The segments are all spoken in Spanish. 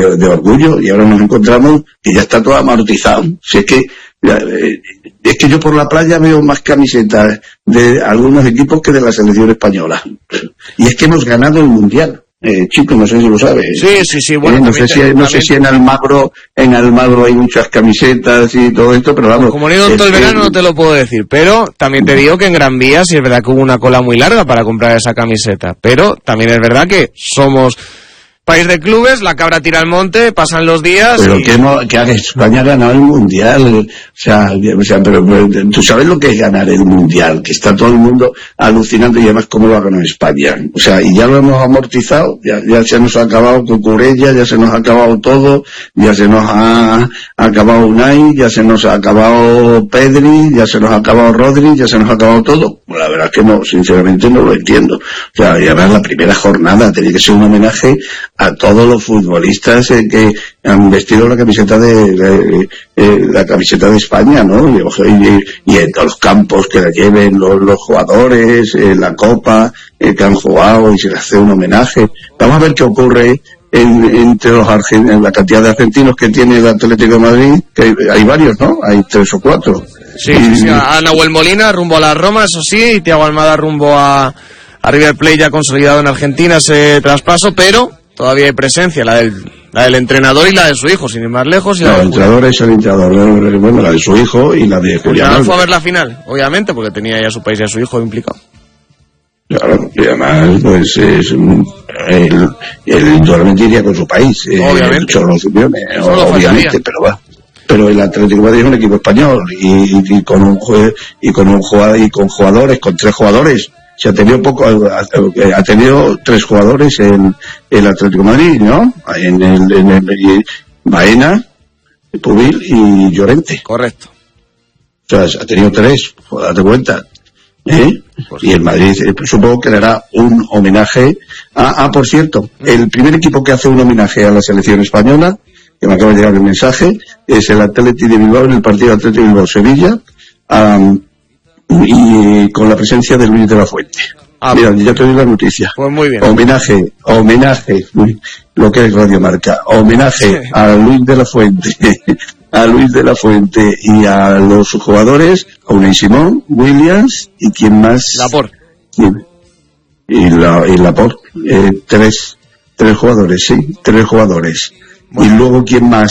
de orgullo, y ahora nos encontramos que ya está todo amortizado. Si es que yo por la playa veo más camisetas de algunos equipos que de la selección española. Y es que hemos ganado el Mundial. Chico, no sé si lo sabes. Sí, bueno. No sé si en Almagro hay muchas camisetas y todo esto, pero vamos. Como no he ido todo el verano no te lo puedo decir, pero también te digo que en Gran Vía sí es verdad que hubo una cola muy larga para comprar esa camiseta, pero también es verdad que somos país de clubes, la cabra tira al monte, pasan los días. Pero que España ha ganado el Mundial. O sea, pero tú sabes lo que es ganar el Mundial, que está todo el mundo alucinando, y además cómo lo ha ganado España. O sea, y ya lo hemos amortizado, ya se nos ha acabado Cucurella, ya se nos ha acabado todo, ya se nos ha acabado Unai, ya se nos ha acabado Pedri, ya se nos ha acabado Rodri, ya se nos ha acabado todo. Pues la verdad es que no, sinceramente no lo entiendo. O sea, y además la primera jornada tenía que ser un homenaje a todos los futbolistas que han vestido la camiseta de España, ¿no? Y en todos los campos que la lleven los jugadores, la copa que han jugado, y se les hace un homenaje. Vamos a ver qué ocurre entre en la cantidad de argentinos que tiene el Atlético de Madrid, que hay varios, ¿no? Hay 3 o 4. Sí, a Nahuel Molina rumbo a la Roma, eso sí, y Thiago Almada rumbo a River Plate, ya consolidado en Argentina ese traspaso, pero todavía hay presencia, la del entrenador y la de su hijo, sin ir más lejos. El entrenador es el entrenador, bueno, la de su hijo y la de Julián. No fue a ver la final, obviamente, porque tenía ya a su país y a su hijo implicado. Claro, y además, pues, él indudablemente iría con su país. Obviamente. Obviamente, pero va. Pero el Atlético de Madrid es un equipo español, y con jugadores, con 3 jugadores. Se ha tenido 3 jugadores en el Atlético de Madrid, ¿no? En el Baena, Pubil y Llorente. Correcto. O sea, ha tenido 3, date cuenta. Y el Madrid, supongo que le hará un homenaje. Por cierto, el primer equipo que hace un homenaje a la selección española, que me acaba de llegar el mensaje, es el Athletic de Bilbao, en el partido Athletic de Bilbao-Sevilla, y con la presencia de Luis de la Fuente. Mira, ya te doy la noticia. Pues muy bien. Homenaje, lo que es Radio Marca, homenaje a Luis de la Fuente, y a los jugadores, a Unai Simón, Williams, y quién más. Laporte. Y Laporte, 3 jugadores, sí, 3 jugadores. Bueno. Y luego ¿quién más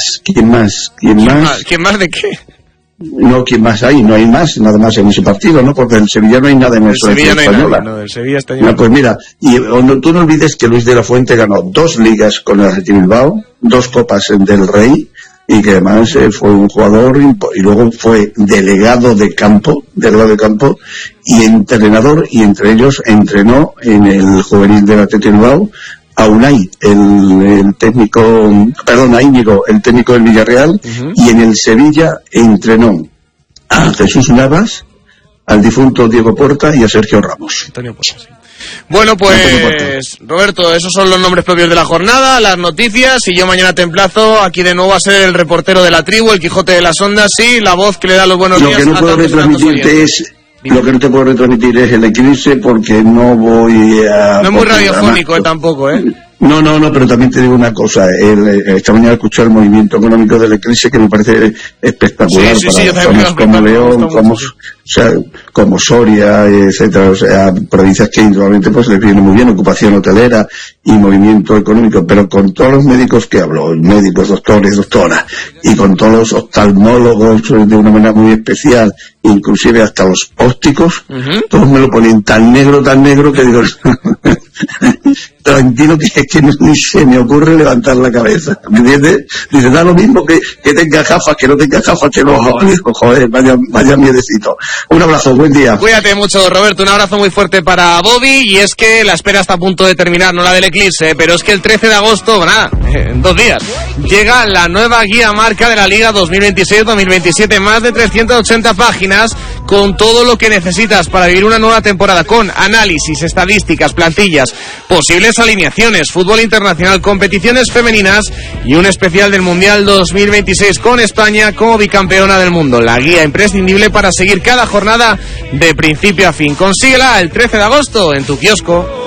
de qué? No, ¿quién más hay? No hay más, nada más en ese partido, ¿no? Porque en Sevilla no hay nada en el Sevilla española. No, del Sevilla está no, pues mira, y tú no olvides que Luis de la Fuente ganó 2 ligas con el Athletic Bilbao, 2 copas del Rey, y que además fue un jugador, y luego fue delegado de campo, y entrenador, y entre ellos entrenó en el juvenil del Athletic Bilbao a Unai, el técnico, a Íñigo, el técnico del Villarreal, y en el Sevilla entrenó a Jesús Navas, al difunto Diego Porta y a Sergio Ramos. Antonio Porta, sí. Bueno, pues Roberto, esos son los nombres propios de la jornada, las noticias, y yo mañana te emplazo aquí de nuevo a ser el reportero de la tribu, el Quijote de las Ondas, y la voz que le da los buenos días. Lo que no puedo retransmitir es el eclipse, porque no voy a... No es muy radiofónico tampoco, No, pero también te digo una cosa, esta mañana escuché el movimiento económico del eclipse, que me parece espectacular, para zonas como León, como Soria, etcétera, o sea, provincias que indudablemente pues les viene muy bien, ocupación hotelera y movimiento económico, pero con todos los médicos que hablo, médicos, doctores, doctoras, y con todos los oftalmólogos de una manera muy especial, inclusive hasta los ópticos, todos me lo ponen tan negro que digo, tranquilo, que es que ni se me ocurre levantar la cabeza, ¿me entiendes? Dice, da lo mismo que tenga gafas, que no tenga gafas, que no, joder, vaya miedecito. Un abrazo, buen día. Cuídate mucho, Roberto, un abrazo muy fuerte para Bobby, y es que la espera está a punto de terminar, no la del eclipse, pero es que el 13 de agosto, en 2 días, llega la nueva guía marca de la Liga 2026-2027, más de 380 páginas, con todo lo que necesitas para vivir una nueva temporada, con análisis, estadísticas, plantillas, posibles alineaciones, fútbol internacional, competiciones femeninas y un especial del Mundial 2026 con España como bicampeona del mundo. La guía imprescindible para seguir cada jornada de principio a fin. Consíguela el 13 de agosto en tu kiosco.